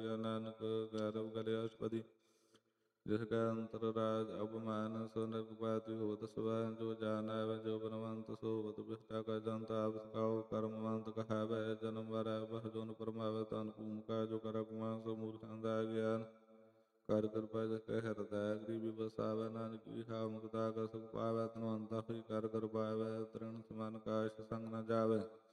ਨਾਨਕ ਗੈਰਵ ਗਲਿਆਸਪਦੀ ਜਿਸ ਕੈ ਅੰਤਰ ਰਾਜ ਅਪਮਾਨ ਸੋ ਨਿਰਪਾਤੀ ਹੋਵਤ ਸਵੈ ਜੋ ਜਾਣੈ ਜੋ ਬਨਵੰਤ ਸੋਵਤ ਬਿਸਟਾ ਕਾ ਜੰਤ ਆਪ ਸਕਾਉ ਕਰਮਵੰਤ ਕਹਾਵੈ ਜਨਮ ਮਰੈ ਬਹੁ ਜੁਨ ਪਰਮਾਵੈ ਤਨ ਭੂਮਿਕਾ ਜੋ ਕਰ ਕੁਮਾਨ ਸੋ ਮੂਰਖ ਅੰਧਾ ਗਿਆਨ ਕਰ ਕਿਰਪਾ ਜਿਸ ਕੈ ਹਿਰਦੈ ਗਰੀਬੀ ਬਸਾਵੈ ਨਾਨਕ ਇਹਾ ਮੁਕਤਾ ਕਾ ਸੁਖ ਪਾਵੈ ਧਨਵੰਤਾ ਹੋਈ ਕਰ ਪਾਵੈ ਤ੍ਰਿਣ ਸਮਨ ਕਾਸ਼ ਸੰਗ ਨ ਜਾਵੈ